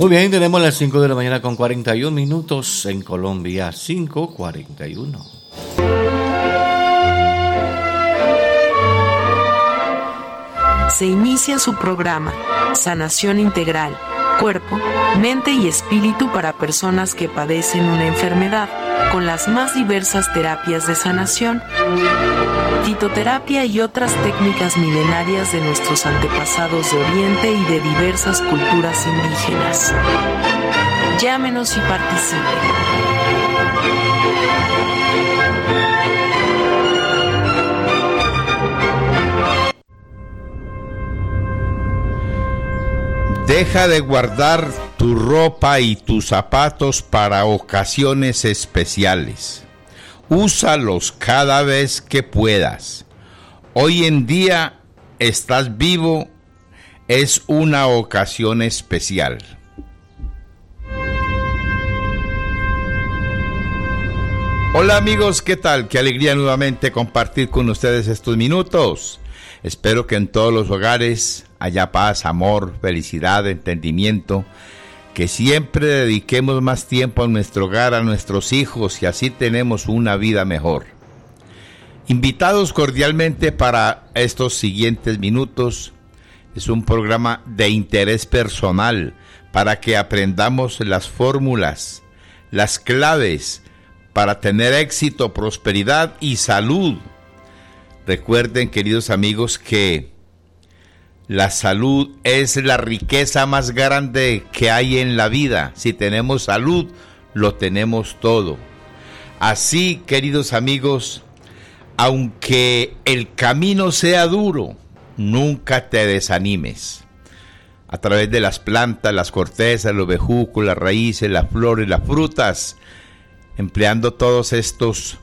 Muy bien, tenemos las 5 de la mañana con 41 minutos en Colombia, 5:41. Se inicia su programa, Sanación Integral, Cuerpo, Mente y Espíritu para personas que padecen una enfermedad, con las más diversas terapias de sanación, fitoterapia y otras técnicas milenarias de nuestros antepasados de Oriente y de diversas culturas indígenas. Llámenos y participe. Deja de guardar tu ropa y tus zapatos para ocasiones especiales. Úsalos cada vez que puedas. Hoy en día estás vivo, es una ocasión especial. Hola amigos, ¿qué tal? Qué alegría nuevamente compartir con ustedes estos minutos. Espero que en todos los hogares haya paz, amor, felicidad, entendimiento, que siempre dediquemos más tiempo a nuestro hogar, a nuestros hijos, y así tenemos una vida mejor. Invitados cordialmente para estos siguientes minutos, es un programa de interés personal para que aprendamos las fórmulas, las claves para tener éxito, prosperidad y salud. Recuerden, queridos amigos, que la salud es la riqueza más grande que hay en la vida. Si tenemos salud, lo tenemos todo. Así, queridos amigos, aunque el camino sea duro, nunca te desanimes. A través de las plantas, las cortezas, los bejucos, las raíces, las flores, las frutas, empleando todos estos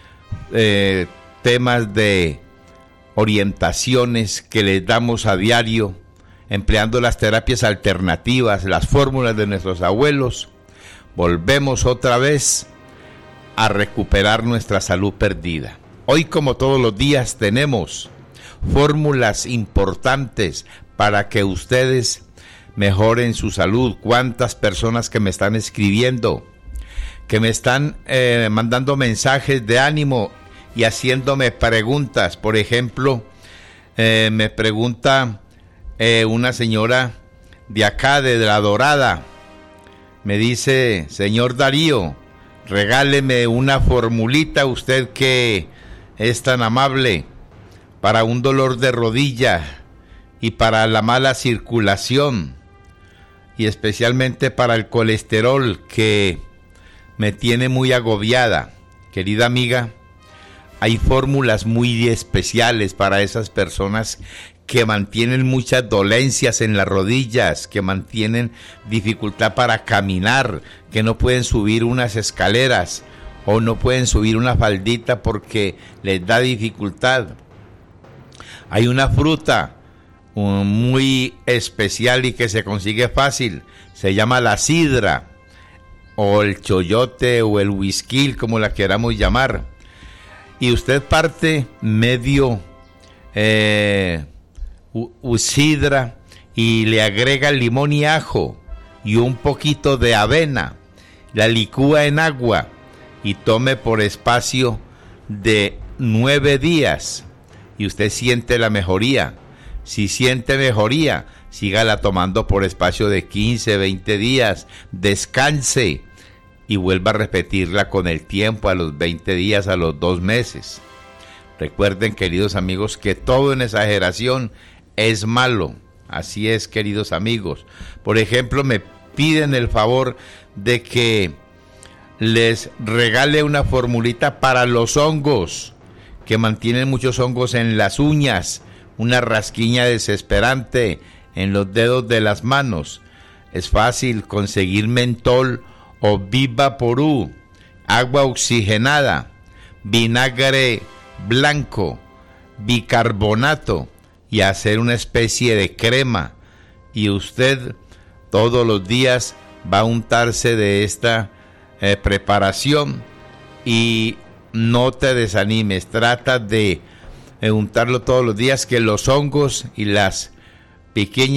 temas de orientaciones que les damos a diario, empleando las terapias alternativas, las fórmulas de nuestros abuelos, volvemos otra vez a recuperar nuestra salud perdida. Hoy, como todos los días, tenemos fórmulas importantes para que ustedes mejoren su salud. ¿Cuántas personas que me están escribiendo, que me están mandando mensajes de ánimo y haciéndome preguntas? Por ejemplo, me pregunta una señora de acá, de La Dorada. Me dice: señor Darío, regáleme una formulita, usted que es tan amable, para un dolor de rodilla y para la mala circulación, y especialmente para el colesterol que me tiene muy agobiada. Querida amiga, hay fórmulas muy especiales para esas personas que mantienen muchas dolencias en las rodillas, que mantienen dificultad para caminar, que no pueden subir unas escaleras o no pueden subir una faldita porque les da dificultad. Hay una fruta muy especial y que se consigue fácil, se llama la sidra, o el choyote, o el whisky, como la queramos llamar. Y usted parte medio sidra y le agrega limón y ajo y un poquito de avena, la licúa en agua y tome por espacio de 9 días y usted siente la mejoría. Si siente mejoría, sígala tomando por espacio de 15, 20 días, descanse y vuelva a repetirla con el tiempo, a los 20 días, a los 2 meses. Recuerden, queridos amigos, que todo en exageración es malo. Así es, queridos amigos. Por ejemplo, me piden el favor de que les regale una formulita para los hongos, que mantienen muchos hongos en las uñas, una rasquiña desesperante en los dedos de las manos. Es fácil conseguir mentol o Vivaporú, agua oxigenada, vinagre blanco, bicarbonato y hacer una especie de crema. Y usted todos los días va a untarse de esta preparación y no te desanimes. Trata de untarlo todos los días, que los hongos y las pequeñas